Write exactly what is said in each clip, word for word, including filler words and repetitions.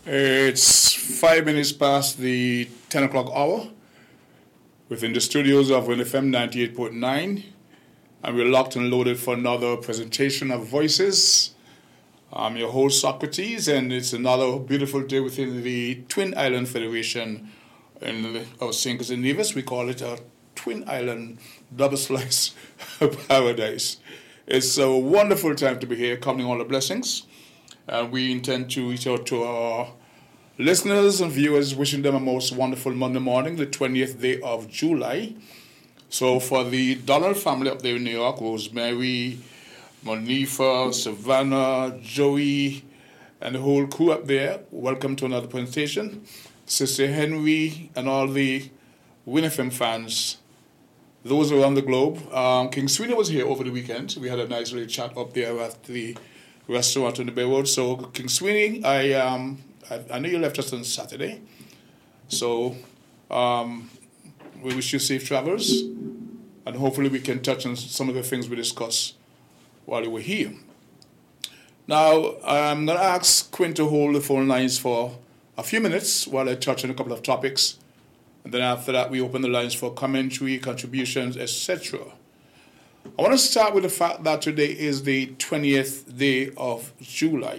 It's five minutes past the ten o'clock hour within the studios of Win F M ninety-eight point nine, and we're locked and loaded for another presentation of Voices. I'm your host, Socrates, and it's another beautiful day within the Twin Island Federation in our Saint Kitts and Nevis. We call it a Twin Island double slice paradise. It's a wonderful time to be here, counting all the blessings. And we intend to reach out to our listeners and viewers, wishing them a most wonderful Monday morning, the twentieth day of July. So for the Donald family up there in New York, Rosemary, Monifa, Savannah, Joey, and the whole crew up there, welcome to another presentation. Sister Henry and all the Win F M fans, those around the globe. Um, King Sweeney was here over the weekend. We had a nice little chat up there at the restaurant on the Bay Road. So, King Sweeney, I um I, I know you left us on Saturday. So, um, we wish you safe travels, and hopefully we can touch on some of the things we discussed while you were here. Now, I'm going to ask Quinn to hold the phone lines for a few minutes while I touch on a couple of topics, and then after that we open the lines for commentary, contributions, et cetera. I want to start with the fact that today is the twentieth day of July.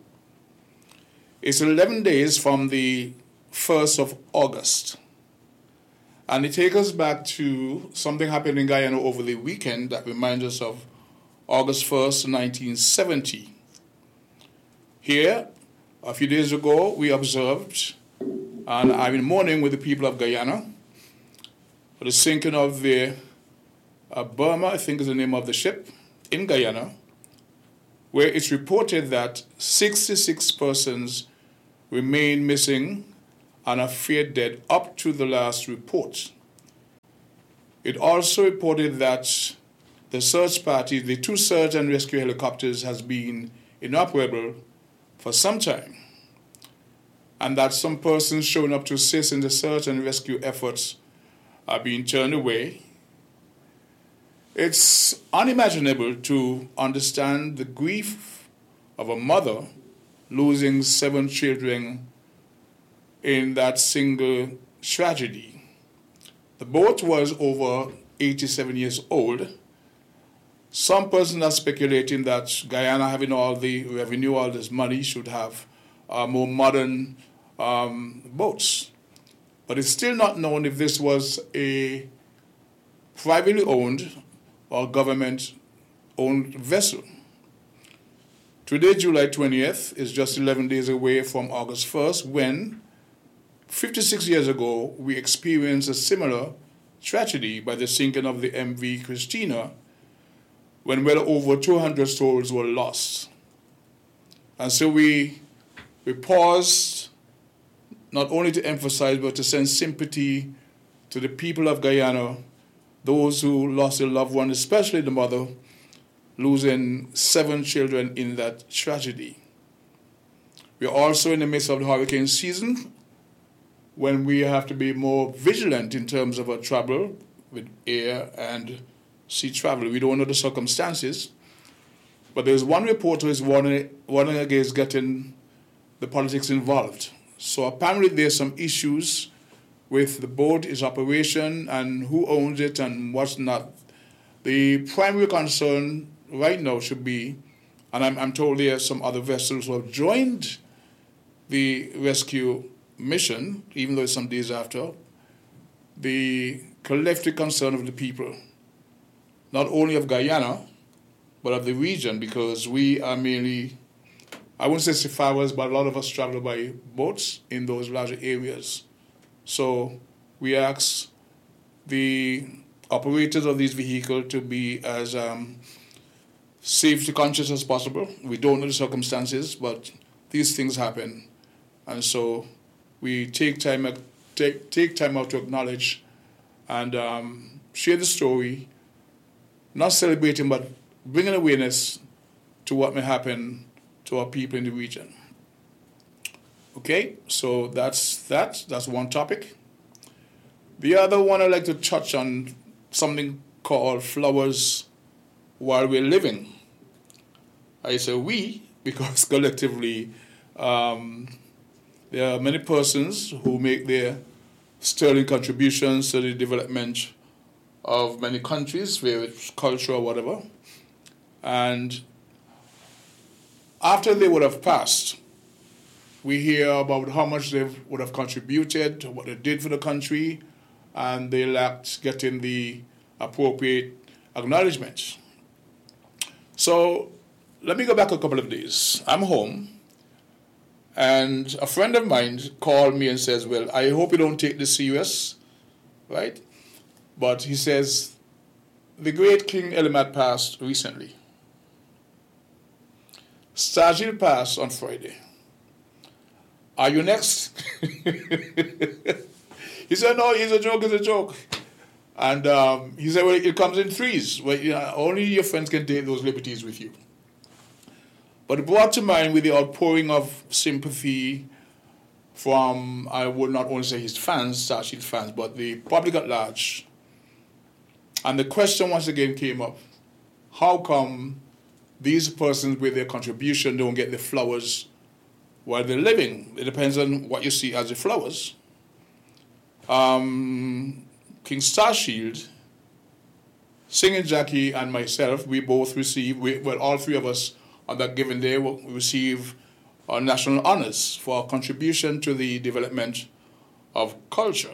It's eleven days from the first of August. And it takes us back to something happened in Guyana over the weekend that reminds us of August first, nineteen seventy. Here, a few days ago, we observed, and I'm in mourning with the people of Guyana, for the sinking of the Uh, Burma, I think is the name of the ship, in Guyana, where it's reported that sixty-six persons remain missing and are feared dead up to the last report. It also reported that the search party, the two search and rescue helicopters, has been inoperable for some time, and that some persons showing up to assist in the search and rescue efforts are being turned away. It's unimaginable to understand the grief of a mother losing seven children in that single tragedy. The boat was over eighty-seven years old. Some persons are speculating that Guyana, having all the revenue, all this money, should have uh, more modern um, boats. But it's still not known if this was a privately owned or government-owned vessel. Today, July twentieth, is just eleven days away from August first, when fifty-six years ago, we experienced a similar tragedy by the sinking of the M V Christina, when well over two hundred souls were lost. And so we, we paused not only to emphasize, but to send sympathy to the people of Guyana, those who lost their loved one, especially the mother, losing seven children in that tragedy. We are also in the midst of the hurricane season, when we have to be more vigilant in terms of our travel with air and sea travel. We don't know the circumstances, but there's one report who is warning, warning against getting the politics involved. So apparently there's some issues with the boat, its operation, and who owns it and what's not. The primary concern right now should be, and I'm, I'm told there are some other vessels who have joined the rescue mission, even though it's some days after, the collective concern of the people, not only of Guyana, but of the region, because we are merely, I wouldn't say seafarers, but a lot of us travel by boats in those larger areas. So we ask the operators of these vehicles to be as um, safety conscious as possible. We don't know the circumstances, but these things happen. And so we take time, take, take time out to acknowledge and um, share the story, not celebrating, but bringing awareness to what may happen to our people in the region. Okay, so that's that. That's one topic. The other one I'd like to touch on, something called flowers while we're living. I say we because collectively um, There are many persons who make their sterling contributions to the development of many countries, whether it's culture or whatever. And after they would have passed, we hear about how much they would have contributed, what they did for the country, and they lacked getting the appropriate acknowledgement. So let me go back a couple of days. I'm home, and a friend of mine called me and says, well, I hope you don't take this serious, right? But he says, the great King Elimat passed recently. Stajil passed on Friday. Are you next? He said, no, it's a joke, it's a joke. And um, he said, well, it comes in threes. Well, you know, only your friends can take those liberties with you. But it brought to mind with the outpouring of sympathy from, I would not only say his fans, Stajil fans, but the public at large. And the question once again came up, how come these persons with their contribution don't get the flowers while they're living? It depends on what you see as the flowers. Um, King Starshield, Singing Jackie, and myself, we both receive, we, well, all three of us on that given day will receive our national honors for our contribution to the development of culture.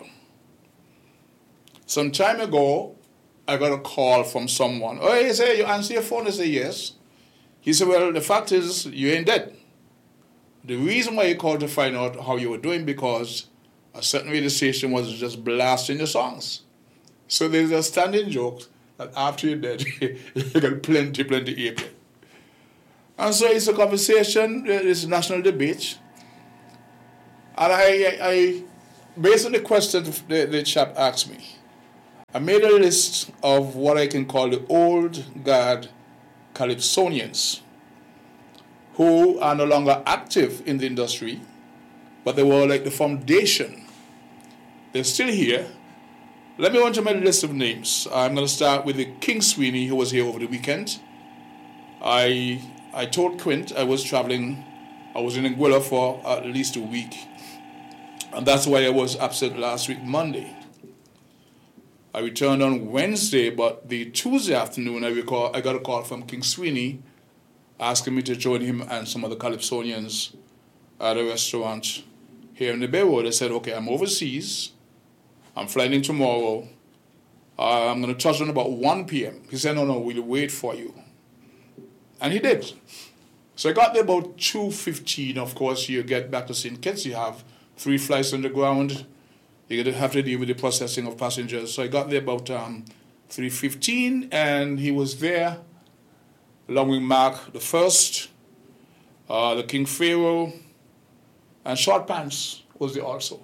Some time ago, I got a call from someone. Oh, he said, you answer your phone? I say, yes. He said, well, the fact is, you ain't dead. The reason why he called to find out how you were doing, because a certain radio station was just blasting your songs. So there's a standing joke that after you're dead, you got plenty, plenty of it. And so it's a conversation, it's a national debate. And I, I, I based on the question the, the chap asked me, I made a list of what I can call the old guard Calypsonians, who are no longer active in the industry, but they were like the foundation. They're still here. Let me run to my list of names. I'm going to start with the King Sweeney, who was here over the weekend. I I told Quint I was traveling, I was in Anguilla for at least a week. And that's why I was absent last week, Monday. I returned on Wednesday, but the Tuesday afternoon, I recall I got a call from King Sweeney asking me to join him and some other Calypsonians at a restaurant here in the Bay Road. I said, okay, I'm overseas. I'm flying in tomorrow. Uh, I'm going to touch on about one p.m. He said, no, no, we'll wait for you. And he did. So I got there about two fifteen. Of course, you get back to Saint Kitts. You have three flights on the ground. You're going to have to deal with the processing of passengers. So I got there about um, three fifteen, and he was there, along with Mark the First, uh, the King Pharaoh, and Short Pants was there also.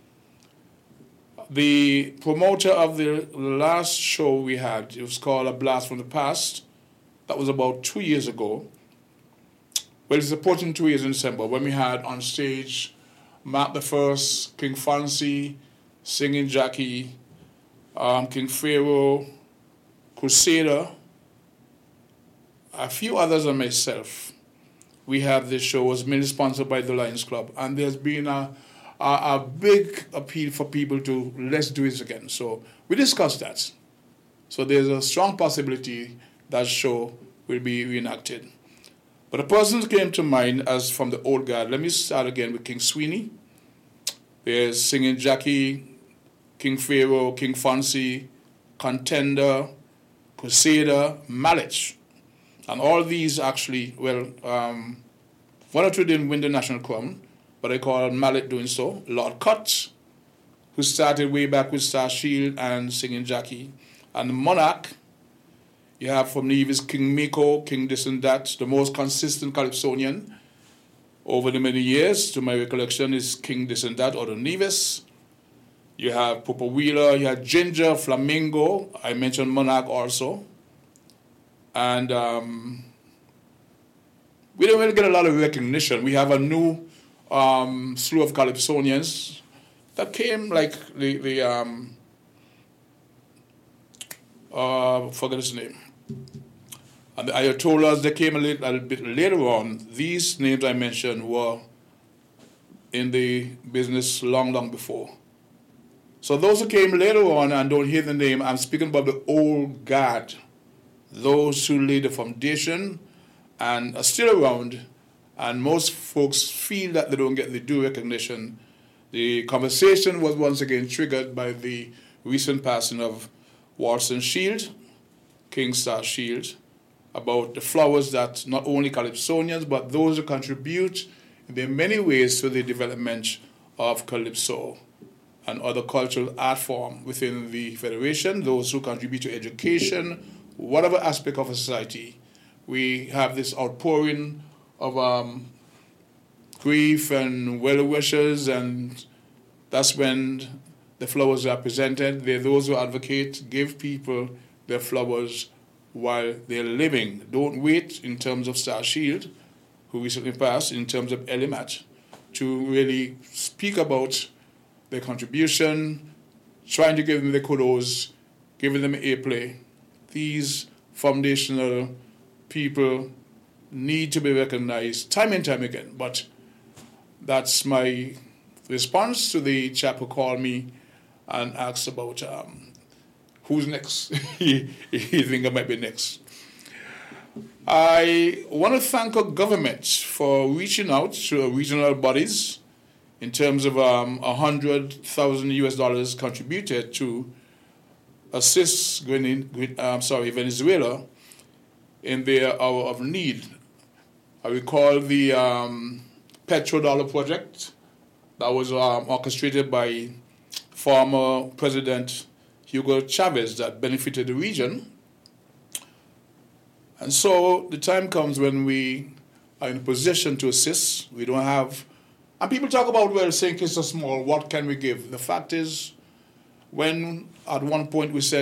The promoter of the last show we had, it was called A Blast from the Past. That was about two years ago. Well, it's approaching two years in December, when we had on stage Mark the First, King Fancy, Singing Jackie, um, King Pharaoh, Crusader, a few others and myself. We have this show, was mainly sponsored by the Lions Club, and there's been a, a, a big appeal for people to let's do this again. So we discussed that. So there's a strong possibility that show will be reenacted. But the persons came to mind as from the old guard. Let me start again with King Sweeney. There's Singing Jackie, King Pharaoh, King Fancy, Contender, Crusader, Mallet. And all these actually, well, um, one or two didn't win the national crown, but I call Mallet doing so. Lord Cut, who started way back with Star Shield and Singing Jackie. And the Monarch, you have from Nevis King Miko, King This and That, the most consistent Calypsonian over the many years, to my recollection, is King This and That, or the Nevis. You have Papa Wheeler, you have Ginger, Flamingo, I mentioned Monarch also. And um, we don't really get a lot of recognition. We have a new um, slew of Calypsonians that came, like the, the um, uh, forget his name. And the Ayatollahs, they came a little, a little bit later on. These names I mentioned were in the business long, long before. So those who came later on and don't hear the name, I'm speaking about the old guard, those who laid the foundation and are still around, and most folks feel that they don't get the due recognition. The conversation was once again triggered by the recent passing of Walton Shield, King Star Shield, about the flowers that not only Calypsonians, but those who contribute in their many ways to the development of Calypso and other cultural art form within the Federation, those who contribute to education, whatever aspect of a society. We have this outpouring of um, grief and well wishes, and that's when the flowers are presented. They're those who advocate, give people their flowers while they're living. Don't wait in terms of Star Shield, who recently passed, in terms of Elimat, to really speak about their contribution, trying to give them the kudos, giving them airplay. These foundational people need to be recognized time and time again. But that's my response to the chap who called me and asked about um, who's next. he, he think I might be next. I want to thank our government for reaching out to regional bodies in terms of um, one hundred thousand U S dollars contributed to assist um, sorry, Venezuela in their hour of need. I recall the um, Petrodollar project that was um, orchestrated by former President Hugo Chavez that benefited the region. And so the time comes when we are in a position to assist. We don't have, and people talk about, well, Saint Kitts is so small, what can we give? The fact is, when at one point we said,